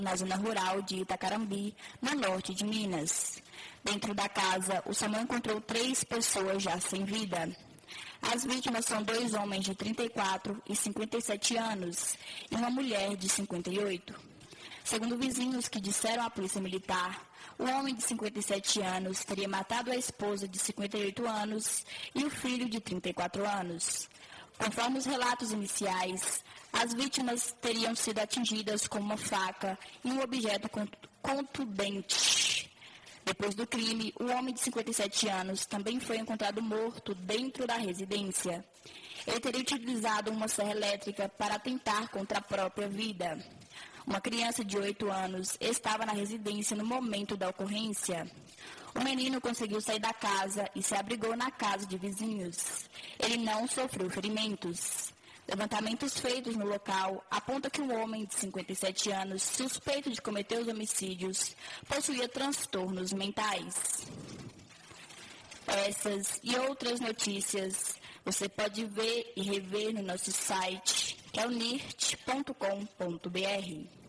na zona rural de Itacarambi, no norte de Minas. Dentro da casa, o SAMU encontrou 3 pessoas já sem vida. As vítimas são 2 homens de 34 e 57 anos e uma mulher de 58. Segundo vizinhos que disseram à polícia militar, o homem de 57 anos teria matado a esposa de 58 anos e o filho de 34 anos. Conforme os relatos iniciais, as vítimas teriam sido atingidas com uma faca e um objeto contundente. Depois do crime, o homem de 57 anos também foi encontrado morto dentro da residência. Ele teria utilizado uma serra elétrica para atentar contra a própria vida. Uma criança de 8 anos estava na residência no momento da ocorrência. O menino conseguiu sair da casa e se abrigou na casa de vizinhos. Ele não sofreu ferimentos. Levantamentos feitos no local apontam que um homem de 57 anos, suspeito de cometer os homicídios, possuía transtornos mentais. Essas e outras notícias você pode ver e rever no nosso site, que é o nirt.com.br.